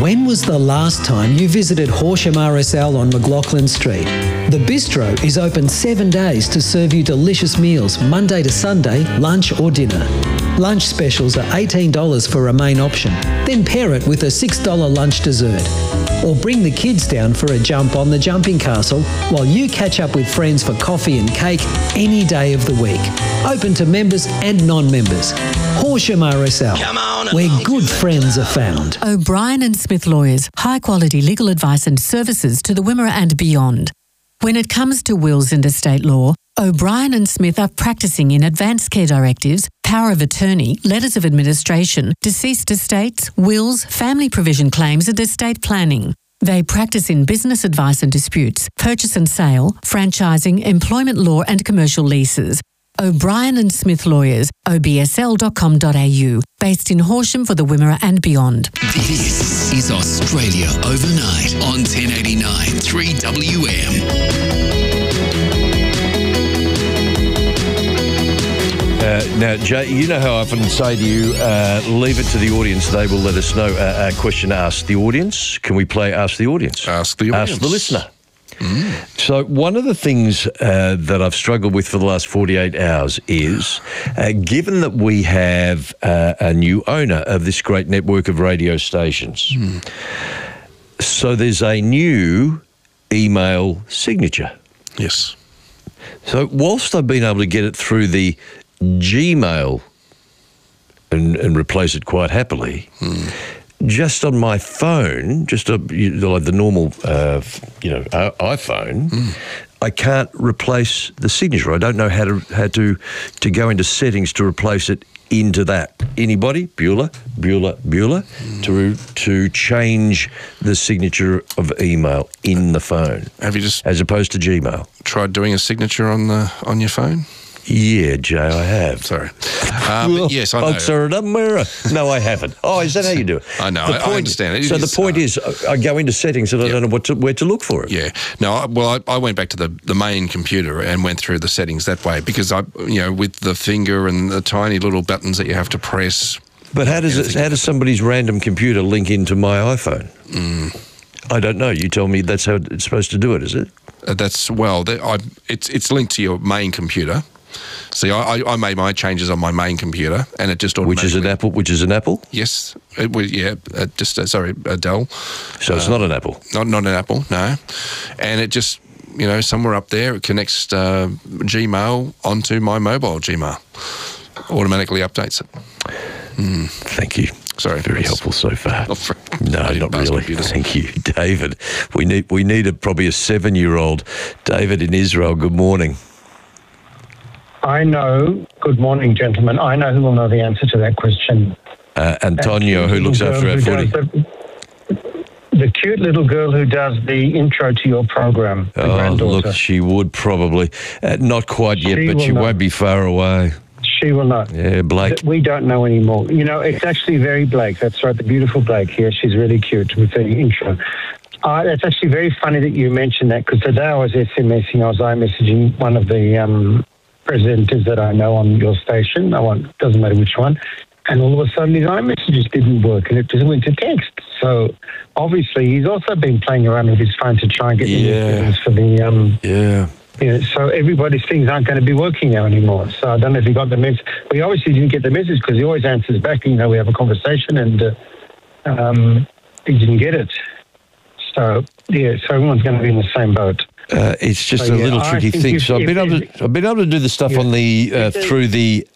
When was the last time you visited Horsham RSL on McLaughlin Street? The Bistro is open 7 days to serve you delicious meals Monday to Sunday, lunch or dinner. Lunch specials are $18 for a main option, then pair it with a $6 lunch dessert. Or bring the kids down for a jump on the jumping castle while you catch up with friends for coffee and cake any day of the week. Open to members and non-members. Horsham RSL, where good friends are found. O'Brien and Smith Lawyers, high-quality legal advice and services to the Wimmera and beyond. When it comes to wills and estate law, O'Brien and Smith are practising in advanced care directives, power of attorney, letters of administration, deceased estates, wills, family provision claims and estate planning. They practice in business advice and disputes, purchase and sale, franchising, employment law and commercial leases. O'Brien and Smith Lawyers, obsl.com.au, based in Horsham for the Wimmera and beyond. This is Australia Overnight on 1089 3WM. Now, Jay, you know how I often say to you, leave it to the audience. They will let us know. A question asked the audience. Can we play Ask the Audience? Ask the audience. Ask the listener. So one of the things that I've struggled with for the last 48 hours is, given that we have a new owner of this great network of radio stations, so there's a new email signature. Yes. So whilst I've been able to get it through the Gmail and replace it quite happily, just on my phone, just like the normal, iPhone, I can't replace the signature. I don't know how to go into settings to replace it into that. Anybody? Bueller, to change the signature of email in the phone. Have you just, as opposed to Gmail, tried doing a signature on your phone? Yeah, Jay, I have. Sorry. But yes, I know. No, I haven't. Oh, is that how you do it? I know. I understand. So the point is, I go into settings and I don't know where to look for it. Yeah. No, I went back to the main computer and went through the settings that way because with the finger and the tiny little buttons that you have to press. But how does somebody's random computer link into my iPhone? I don't know. You tell me that's how it's supposed to do it, is it? It's linked to your main computer. See, I made my changes on my main computer, and it just automatically... Which is an Apple? Yes. It was, a Dell. So it's not an Apple? Not an Apple, no. And it just, somewhere up there, it connects Gmail onto my mobile Gmail. Automatically updates it. Thank you. Sorry. Very helpful so far. No, not really. Thank you, David. We need probably a 7-year-old. David in Israel, good morning. I know. Good morning, gentlemen. I know who will know the answer to that question. Antonio, who looks after our footy. The cute little girl who does the intro to your program. Oh, look, she would probably. Not quite yet, but she won't be far away. She will not. Yeah, Blake. We don't know anymore. It's actually very Blake. That's right, the beautiful Blake here. She's really cute with the intro. It's actually very funny that you mentioned that because today I was SMSing, I was iMessaging one of the presenters that I know on your station. Doesn't matter which one. And all of a sudden his iMessages didn't work and it just went to text. So obviously he's also been playing around with his phone to try and get the for the... so everybody's things aren't going to be working now anymore. So I don't know if you got the message. We obviously didn't get the message because he always answers back. We have a conversation and he didn't get it. So, so everyone's going to be in the same boat. It's just a little tricky thing. So I've been able to do the stuff on the through the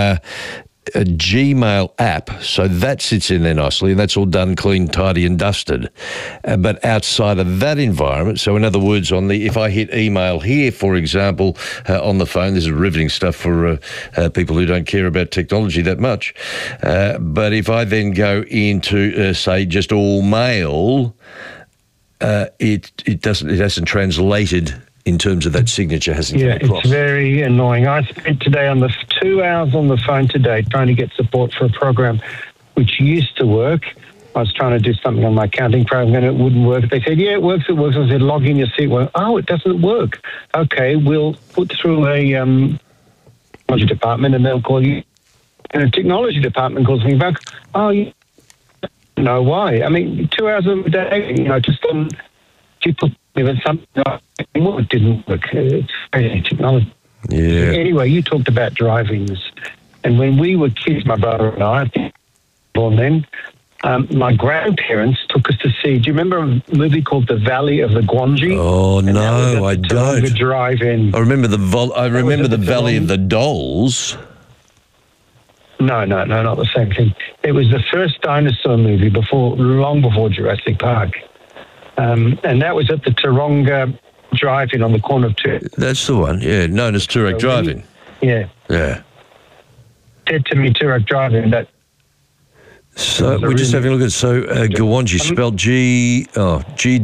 Gmail app, so that sits in there nicely, and that's all done, clean, tidy, and dusted. But outside of that environment, so in other words, if I hit email here, for example, on the phone, this is riveting stuff for people who don't care about technology that much. But if I then go into say just all mail, it hasn't translated. In terms of that signature, hasn't come across. It's very annoying. I spent today 2 hours on the phone today trying to get support for a program which used to work. I was trying to do something on my accounting program and it wouldn't work. They said, it works. I said, log in, you see it works. Oh, it doesn't work. Okay, we'll put through a technology department and they'll call you. And the technology department calls me back. Oh, know why. I mean, 2 hours a day, just on people with something it didn't work. It's crazy technology. Yeah. Anyway, you talked about driving, and when we were kids, my brother and I think born then, my grandparents took us to see. Do you remember a movie called The Valley of the Gwangi? Oh no, I don't. Drive-in. I remember the Valley of the Dolls. No, not the same thing. It was the first dinosaur movie long before Jurassic Park. And that was at the Taronga Drive-In on the corner of Turek. That's the one, yeah, known as Turek Drive-In. Yeah. Yeah. Said to me, Turek Drive-In, that... So we're just having a look at Gwangi, spelled Gwangi.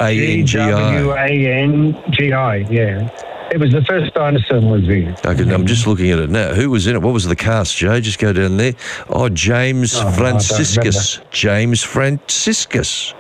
Gwangi, yeah. It was the first dinosaur movie. Okay, I'm just looking at it now. Who was in it? What was the cast, Jay? Just go down there. Oh, James Franciscus. James Franciscus.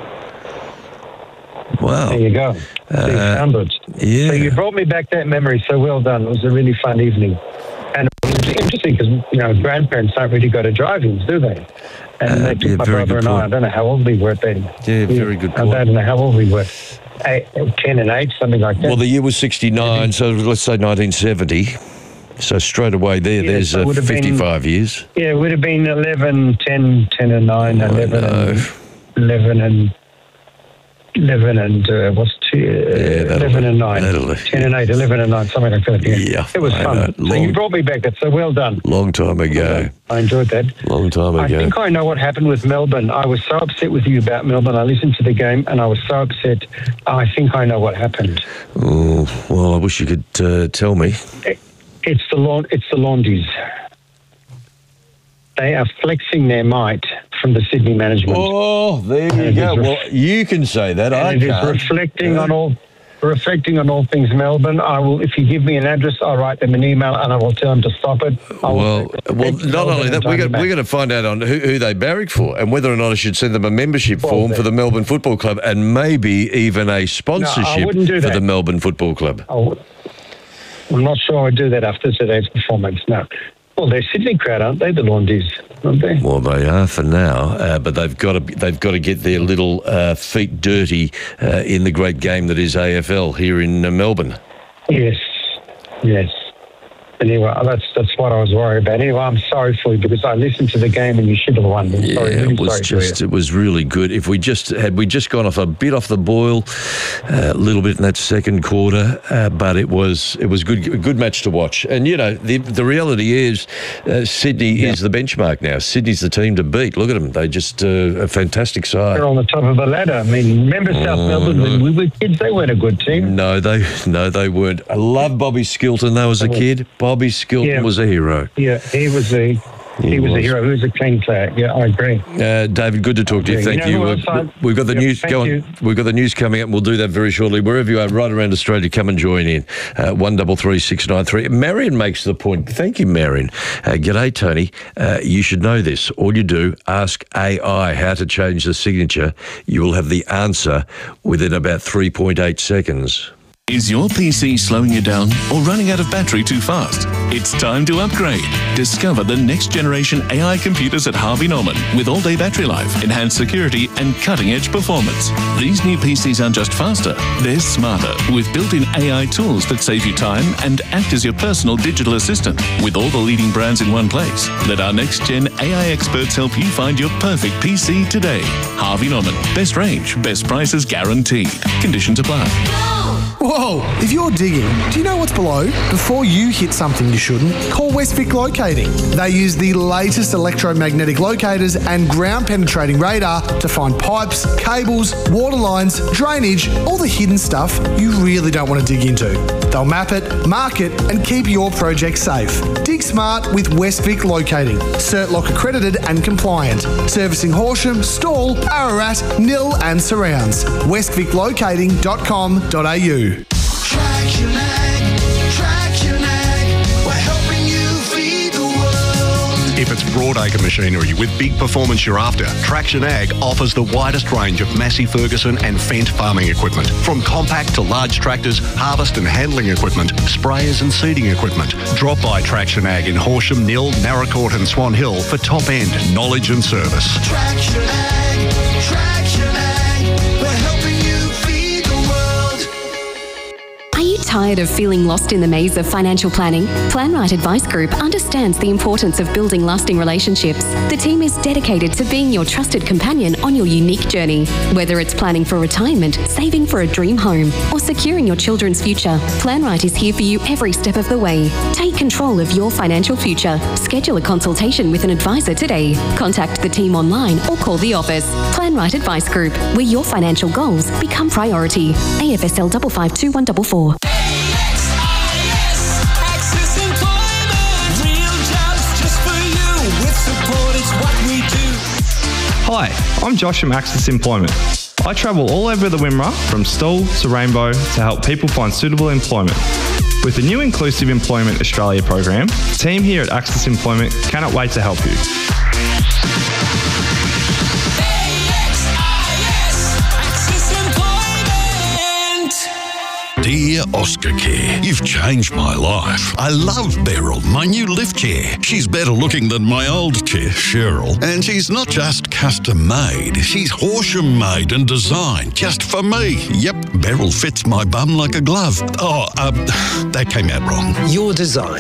Wow. There you go. Yeah. So you brought me back that memory, so well done. It was a really fun evening. And it was interesting because, grandparents don't really go to drive-ins, do they? And they took my brother and I don't know how old we were then. Yeah, very good point. I don't know how old we were. 10 and 8, something like that. Well, the year was 69, so let's say 1970. So straight away there's 55 years. Yeah, it would have been 11, 10 and 9, 11 and 11 and what's 11 and 9, 10 and 8, 11 and 9, something like that. Yeah, it was fun. So you brought me back. That's so well done. Long time ago. I enjoyed that. Long time ago. I think I know what happened with Melbourne. I was so upset with you about Melbourne. I listened to the game and I was so upset. I think I know what happened. Oh, well, I wish you could tell me. It's the Laundies. They are flexing their might from the Sydney management. Oh, there you go. Well, you can say that. I can't. It is reflecting on all things Melbourne. I will, if you give me an address, I'll write them an email and I will tell them to stop it. Well, not only that, we're going to find out on who they barrack for and whether or not I should send them a membership form for the Melbourne Football Club and maybe even a sponsorship for the Melbourne Football Club. I'm not sure I'd do that after today's performance. No. Well, they're Sydney crowd, aren't they? The Laundies, aren't they? Well, they are for now, but they've got to get their little feet dirty in the great game that is AFL here in Melbourne. Yes. Anyway, that's what I was worried about. Anyway, I'm sorry for you because I listened to the game and you should have won. It was really good. If we just gone off a bit off the boil, a little bit in that second quarter, but it was good match to watch. And the reality is, Sydney is the benchmark now. Sydney's the team to beat. Look at them; they just a fantastic side. They're on the top of the ladder. I mean, remember South Melbourne when we were kids? They weren't a good team. No, they weren't. I love Bobby Skilton though as a kid. Bobby Skilton was a hero. Yeah, he was a hero. He was a clean player. Yeah, I agree. David, good to talk to you. Thank you. We've got the news. We've got the news coming up. We'll do that very shortly. Wherever you are, right around Australia, come and join in. 133 693. Marion makes the point. Thank you, Marion. G'day, Tony. You should know this. All you do, ask AI how to change the signature. You will have the answer within about 3.8 seconds. Is your PC slowing you down or running out of battery too fast? It's time to upgrade. Discover the next generation AI computers at Harvey Norman with all-day battery life, enhanced security and cutting-edge performance. These new PCs aren't just faster, they're smarter with built-in AI tools that save you time and act as your personal digital assistant with all the leading brands in one place. Let our next-gen AI experts help you find your perfect PC today. Harvey Norman. Best range, best prices guaranteed. Conditions apply. Whoa! If you're digging, do you know what's below? Before you hit something you shouldn't, call Westvic Locating. They use the latest electromagnetic locators and ground-penetrating radar to find pipes, cables, water lines, drainage, all the hidden stuff you really don't want to dig into. They'll map it, mark it, and keep your project safe. Dig smart with Westvic Locating. CertLock accredited and compliant. Servicing Horsham, Stawell, Ararat, Nil and surrounds. westviclocating.com.au. Traction Ag, we're helping you feed the world. If it's broadacre machinery with big performance you're after, Traction Ag offers the widest range of Massey Ferguson and Fendt farming equipment. From compact to large tractors, harvest and handling equipment, sprayers and seeding equipment. Drop by Traction Ag in Horsham, Nil, Narracourt and Swan Hill for top-end knowledge and service. Traction Ag. Tired of feeling lost in the maze of financial planning? PlanRight Advice Group understands the importance of building lasting relationships. The team is dedicated to being your trusted companion on your unique journey. Whether it's planning for retirement, saving for a dream home, or securing your children's future, PlanRight is here for you every step of the way. Take control of your financial future. Schedule a consultation with an advisor today. Contact the team online or call the office. PlanRight Advice Group, where your financial goals become priority. AFSL 552144. Hi, I'm Josh from Access Employment. I travel all over the Wimmera, from Stawell to Rainbow, to help people find suitable employment. With the new Inclusive Employment Australia program, the team here at Access Employment cannot wait to help you. Dear Oscar Care, you've changed my life. I love Beryl, my new lift chair. She's better looking than my old chair, Cheryl. And she's not just custom made, she's Horsham made and designed just for me. Yep, Beryl fits my bum like a glove. That came out wrong. Your design,